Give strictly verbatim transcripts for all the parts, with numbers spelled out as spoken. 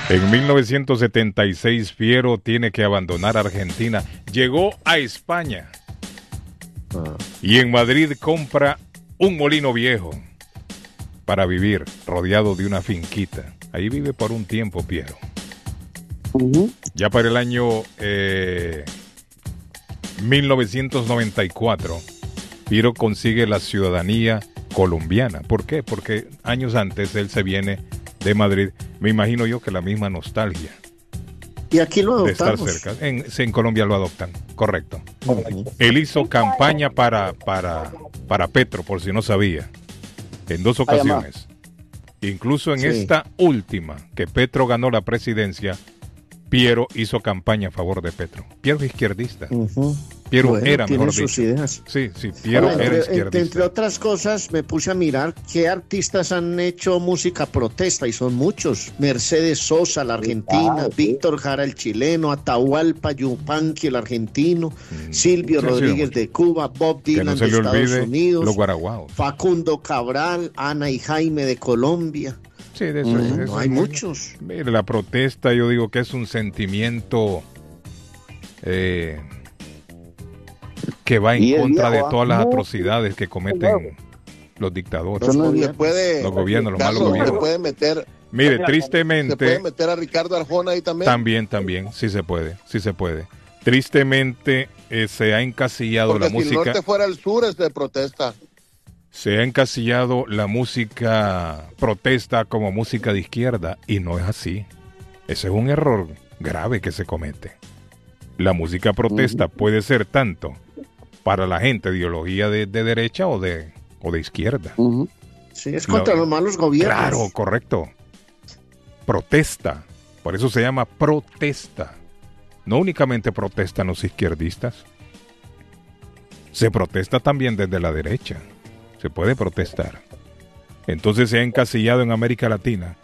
En mil novecientos setenta y seis, Piero tiene que abandonar Argentina. Llegó a España. Ah. Y en Madrid compra un molino viejo para vivir, rodeado de una finquita. Ahí vive por un tiempo, Piero. Uh-huh. Ya para el año eh, mil novecientos noventa y cuatro, Piero consigue la ciudadanía colombiana. ¿Por qué? Porque años antes él se viene de Madrid. Me imagino yo que la misma nostalgia. Y aquí lo adoptamos. De estar cerca. En, en Colombia lo adoptan, correcto. Uh-huh. Él hizo campaña para, para, para Petro, por si no sabía, en dos ocasiones. Incluso en sí. esta última, que Petro ganó la presidencia, Piero hizo campaña a favor de Petro. Piero es izquierdista. Uh-huh. Piero bueno, era mejor dicho. Sus ideas. Sí, sí, Piero Ahora, era entre, izquierdista. Entre otras cosas, me puse a mirar qué artistas han hecho música protesta, y son muchos. Mercedes Sosa, la argentina, sí, Víctor Jara, el chileno, Atahualpa Yupanqui, el argentino, mm, Silvio sí, Rodríguez sí, de Cuba, Bob Dylan no de Estados olvide, Unidos, los guaraguaos. Facundo Cabral, Ana y Jaime de Colombia. Sí, de eso, mm, de eso hay muchos. Mire, la protesta, yo digo que es un sentimiento eh, que va en contra de todas las atrocidades que cometen los dictadores, no le puede, los gobiernos, los malos gobiernos. Se puede meter, Mire, tristemente, se puede meter a Ricardo Arjona ahí también. También, también, sí se puede, sí se puede. Tristemente eh, se ha encasillado Porque la si música. Si el norte fuera el sur es de protesta. Se ha encasillado la música protesta como música de izquierda y no es así. Ese es un error grave que se comete. La música protesta uh-huh. puede ser tanto para la gente de ideología de, de derecha o de, o de izquierda. Uh-huh. Sí, es contra la, los malos gobiernos. Claro, correcto. Protesta. Por eso se llama protesta. No únicamente protestan los izquierdistas. Se protesta también desde la derecha. Se puede protestar. Entonces se ha encasillado en América Latina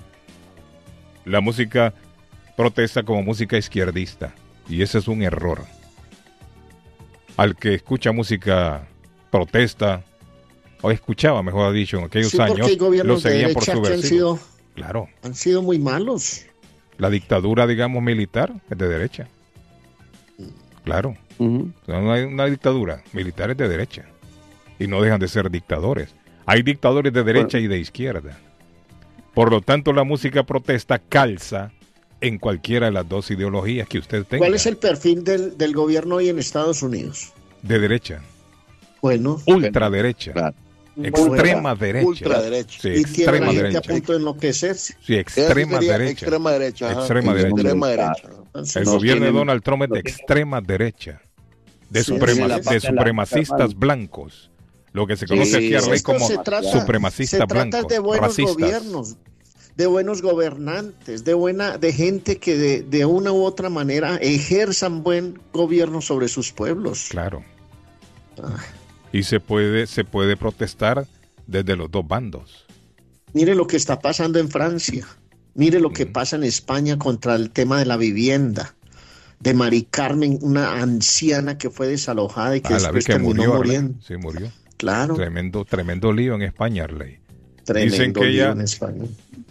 la música protesta como música izquierdista. Y ese es un error. Al que escucha música protesta, o escuchaba, mejor dicho, en aquellos sí, años, lo seguían por su han sido, claro. han sido muy malos. La dictadura, digamos, militar es de derecha. Claro. Uh-huh. O sea, no hay una dictadura militar es de derecha. Y no dejan de ser dictadores. Hay dictadores de derecha bueno. y de izquierda. Por lo tanto, la música protesta calza en cualquiera de las dos ideologías que usted tenga. ¿Cuál es el perfil del, del gobierno hoy en Estados Unidos? De derecha. Bueno. Ultraderecha. Claro. Extrema ultra, derecha. Ultraderecha. Sí, y extrema tiene la gente derecha. a punto de enloquecerse. Sí, extrema derecha. Extrema derecha. Ajá. Extrema derecha. Extrema derecha. Entonces, el no gobierno tienen... de Donald Trump es de extrema derecha. De, sí, suprema, sí, de supremacistas blancos. Lo que se conoce sí, aquí a Rey como trata, supremacistas blancos. Se trata de buenos racistas. gobiernos, de buenos gobernantes, de buena, de gente que de, de una u otra manera ejerzan buen gobierno sobre sus pueblos. Claro. Ah. Y se puede, se puede protestar desde los dos bandos. Mire lo que está pasando en Francia. Mire lo que mm. pasa en España contra el tema de la vivienda. De Mari Carmen, una anciana que fue desalojada y que ah, después que terminó murió, muriendo. Arley. Sí, murió. Claro. Tremendo, tremendo lío en España, Arley. Tremendo Dicen que lío ella, en España.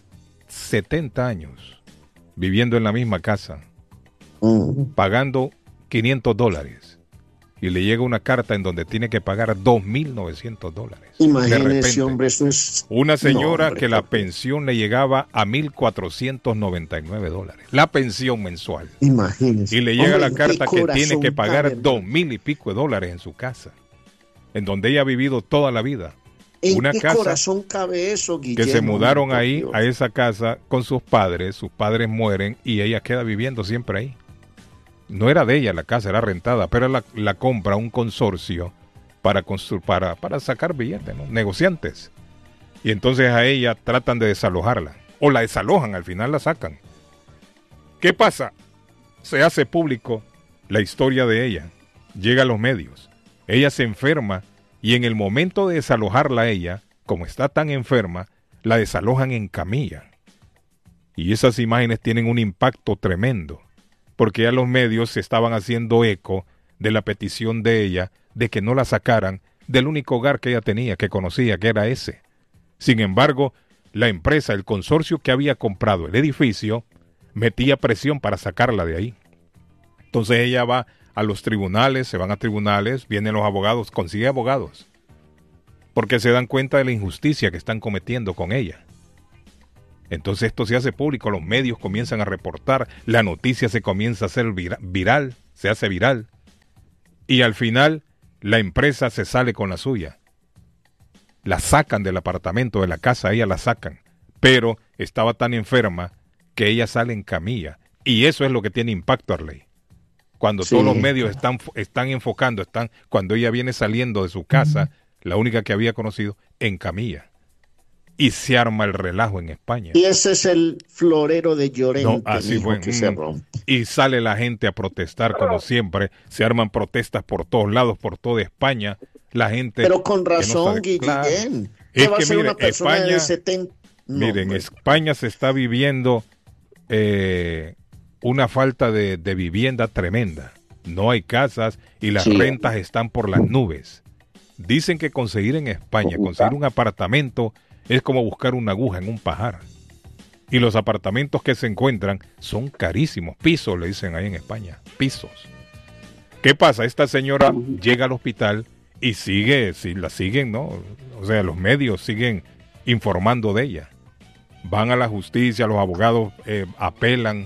setenta años viviendo en la misma casa, mm. pagando quinientos dólares. Y le llega una carta en donde tiene que pagar dos mil novecientos dólares. Imagínese, hombre, eso es... Una señora no, hombre, que la pensión le llegaba a mil cuatrocientos noventa y nueve dólares. La pensión mensual. Imagínese. Y le llega hombre, la carta que tiene que pagar cabe, dos mil y pico de dólares en su casa, en donde ella ha vivido toda la vida. ¿En una qué casa corazón cabe eso, Guillermo? Que se mudaron Por ahí Dios. a esa casa con sus padres, sus padres mueren y ella queda viviendo siempre ahí. No era de ella la casa, era rentada, pero la, la compra un consorcio para, constru- para, para sacar billetes, ¿no? Negociantes. Y entonces a ella tratan de desalojarla, o la desalojan, al final la sacan. ¿Qué pasa? Se hace público la historia de ella, llega a los medios, ella se enferma y en el momento de desalojarla a ella, como está tan enferma, la desalojan en camilla. Y esas imágenes tienen un impacto tremendo, porque ya los medios se estaban haciendo eco de la petición de ella de que no la sacaran del único hogar que ella tenía, que conocía, que era ese. Sin embargo, la empresa, el consorcio que había comprado el edificio, metía presión para sacarla de ahí. Entonces ella va a los tribunales, se van a tribunales, vienen los abogados, consigue abogados, porque se dan cuenta de la injusticia que están cometiendo con ella. Entonces esto se hace público, los medios comienzan a reportar, la noticia se comienza a hacer vira- viral, se hace viral, y al final la empresa se sale con la suya. La sacan del apartamento, de la casa, ella la sacan, pero estaba tan enferma que ella sale en camilla, y eso es lo que tiene impacto, Arley. Cuando sí. todos los medios están, están enfocando, están cuando ella viene saliendo de su casa, la única que había conocido, en camilla. Y se arma el relajo en España. Y ese es el florero de Llorente, no, así fue. que se rompe. Y sale la gente a protestar como siempre. Se arman protestas por todos lados, por toda España. La gente... Pero con razón, no sabe, Guillén. Claro. ¿Qué es va que, a ser mire, una persona España, de setenta? No, miren, hombre. España se está viviendo eh, una falta de, de vivienda tremenda. No hay casas y las sí. rentas están por las nubes. Dicen que conseguir en España, conseguir un apartamento es como buscar una aguja en un pajar. Y los apartamentos que se encuentran son carísimos. Pisos, le dicen ahí en España. Pisos. ¿Qué pasa? Esta señora llega al hospital y sigue, si la siguen, ¿no? O sea, los medios siguen informando de ella. Van a la justicia, los abogados eh, apelan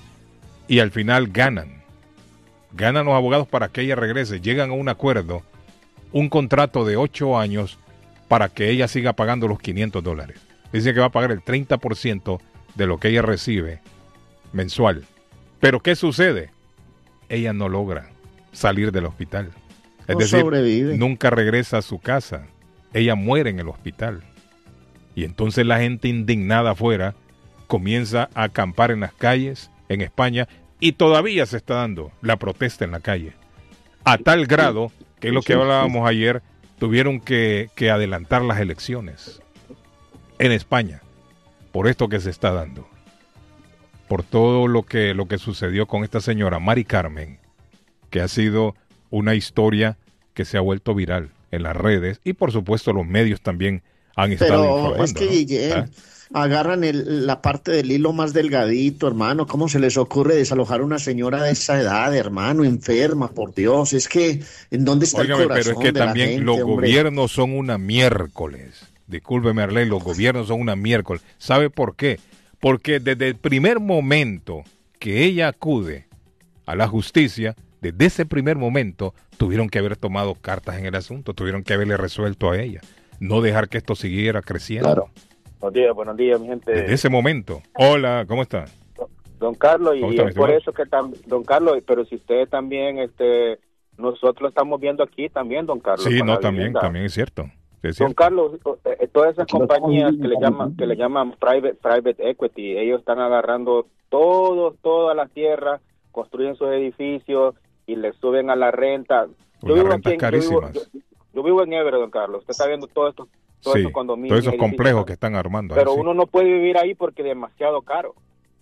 y al final ganan. Ganan los abogados para que ella regrese. Llegan a un acuerdo, un contrato de ocho años para que ella siga pagando los quinientos dólares. Dice que va a pagar el treinta por ciento de lo que ella recibe mensual. Pero ¿qué sucede? Ella no logra salir del hospital. Es no decir, sobrevive. Nunca regresa a su casa. Ella muere en el hospital. Y entonces la gente indignada afuera comienza a acampar en las calles en España y todavía se está dando la protesta en la calle. A tal grado, que es lo que hablábamos ayer, tuvieron que, que adelantar las elecciones en España por esto que se está dando, por todo lo que, lo que sucedió con esta señora Mari Carmen, que ha sido una historia que se ha vuelto viral en las redes y por supuesto los medios también han estado Pero informando. es que ¿no? Guillén, ¿Ah? agarran el, la parte del hilo más delgadito, hermano. ¿Cómo se les ocurre desalojar a una señora de esa edad, hermano, enferma? Por Dios, es que ¿en dónde está Óigame, el corazón pero es que de la también gente, los hombre? gobiernos son una miércoles. Discúlpeme, Arley, los gobiernos son una miércoles. ¿Sabe por qué? Porque desde el primer momento que ella acude a la justicia, desde ese primer momento tuvieron que haber tomado cartas en el asunto, tuvieron que haberle resuelto a ella, no dejar que esto siguiera creciendo. Claro. Buenos días, buenos días, mi gente. Desde ese momento. Hola, ¿cómo está? Don Carlos, y está, es por eso que tam, don Carlos, pero si usted también, este, nosotros lo estamos viendo aquí también, don Carlos. Sí, no, también, vivienda. también es cierto. Es don cierto. Carlos, eh, todas esas compañías que le llaman, que le llaman private, private equity, ellos están agarrando todo, todas las tierras, construyen sus edificios y le suben a la renta. Yo vivo, aquí en, carísimas. Yo, vivo, yo, yo vivo en Everett, don Carlos. Usted está viendo todo esto. Todos sí, esos condominios, todos esos complejos que están armando. Pero ahí, uno sí. no puede vivir ahí porque es demasiado caro.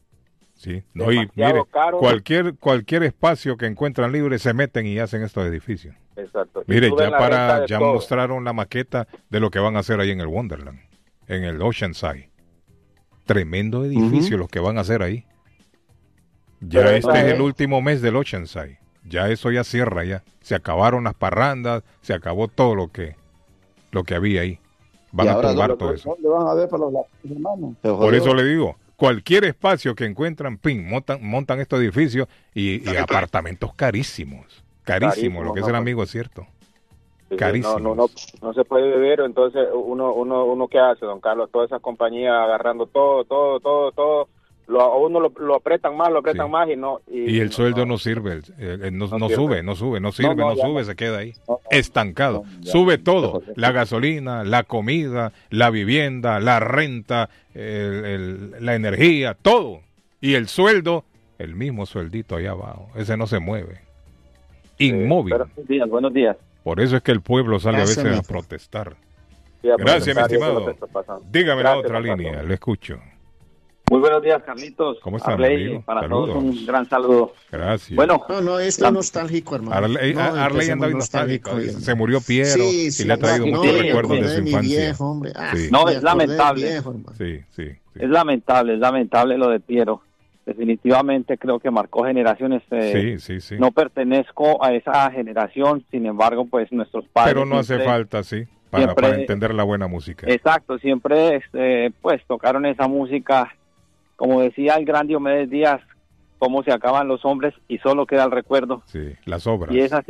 Sí, no, y mire, caro. cualquier cualquier espacio que encuentran libre se meten y hacen estos edificios. Exacto. Mire, ya para ya todo. mostraron la maqueta de lo que van a hacer ahí en el Wonderland, en el Oceanside. Tremendo edificio uh-huh. los que van a hacer ahí. Ya Pero este es el último mes del Oceanside. Ya eso ya cierra ya. Se acabaron las parrandas, se acabó todo lo que lo que había ahí. Van a tumbar todo eso. Van a ver para los hermanos. Por eso le digo, cualquier espacio que encuentran, pin, montan, montan estos edificios y, y apartamentos carísimos. Carísimos, Carísimo, lo que no, es el amigo es cierto. Sí, carísimos. No, no, no, no se puede vivir, entonces uno, uno, uno ¿qué hace, don Carlos? Todas esas compañías agarrando todo, todo, todo, todo. Lo, a uno lo, lo apretan más, lo apretan sí. más y no... Y, y el sueldo no, no sirve, el, el, el, no, no, no sube, no sube, no sirve, no, no sube, se queda ahí, estancado. Sube todo, la gasolina, la comida, la vivienda, la renta, el, el, la energía, todo. Y el sueldo, el mismo sueldito allá abajo, ese no se mueve. Inmóvil. Sí, buenos días, buenos días. Por eso es que el pueblo sale a veces a protestar. Sí, a Gracias, protestar, mi estimado. Dígame Gracias, la otra línea, le escucho. Muy buenos días, Carlitos. ¿Cómo están, Arley, amigo? Para Saludos. todos un gran saludo. Gracias. Bueno, no, no, esto es nostálgico, hermano. Arley, no, Arley anda nostálgico. nostálgico. Se murió Piero sí, sí, y le ha traído no, muchos no, recuerdos de su infancia. Viejo, ah, sí. No, es lamentable. Viejo, sí, sí, sí. Es lamentable, es lamentable lo de Piero. definitivamente creo que marcó generaciones. Eh, sí, sí, sí. No pertenezco a esa generación, sin embargo, pues nuestros padres... Pero no siempre, hace falta, sí, para, siempre, para entender la buena música. Exacto, siempre eh, pues tocaron esa música, como decía el gran Diomedes Díaz, cómo se acaban los hombres y solo queda el recuerdo. Sí, las obras. Y es así.